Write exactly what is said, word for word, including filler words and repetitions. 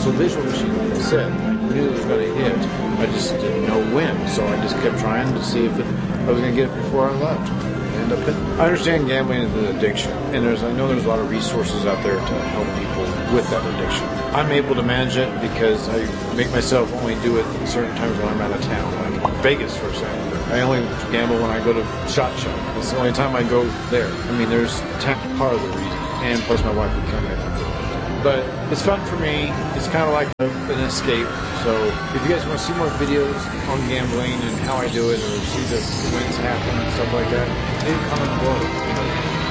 muscle visual machine, like I said. I knew it was going to hit. I just didn't know when, so I just kept trying to see if it, I was going to get it before I left. I, end up in, I understand gambling is an addiction, and there's I know there's a lot of resources out there to help people with that addiction. I'm able to manage it because I make myself only do it certain times when I'm out of town, like Vegas, for example. I only gamble when I go to SHOT Show. It's the only time I go there. I mean, there's part of the reason, and plus my wife would come in. But it's fun for me. It's kind of like a, an escape. So if you guys want to see more videos on gambling and how I do it, or see the wins happen and stuff like that, leave a comment below.